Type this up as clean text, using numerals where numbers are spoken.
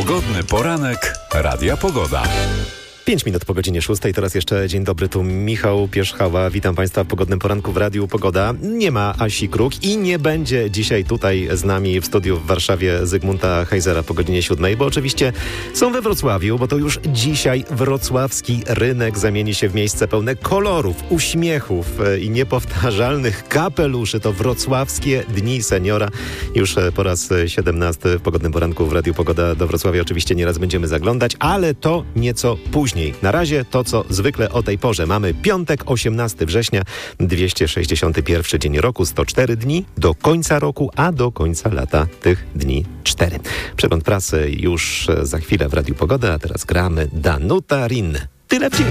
Pogodny poranek Radia Pogoda. 5 minut po godzinie 6. Teraz jeszcze dzień dobry, tu Michał Pierzchała. Witam Państwa w pogodnym poranku w Radiu Pogoda. Nie ma Asi Kruk i nie będzie dzisiaj tutaj z nami w studiu w Warszawie Zygmunta Heizera po godzinie 7, bo oczywiście są we Wrocławiu, bo to już dzisiaj wrocławski rynek zamieni się w miejsce pełne kolorów, uśmiechów i niepowtarzalnych kapeluszy. To wrocławskie Dni Seniora. Już po raz 17 w pogodnym poranku w Radiu Pogoda do Wrocławia oczywiście nieraz będziemy zaglądać, ale to nieco później. Na razie to, co zwykle o tej porze. Mamy piątek, 18 września, 261 dzień roku, 104 dni do końca roku, a do końca lata tych dni 4. Przegląd prasy już za chwilę w Radiu Pogoda, a teraz gramy Danuta Rin. Tyle w dzień.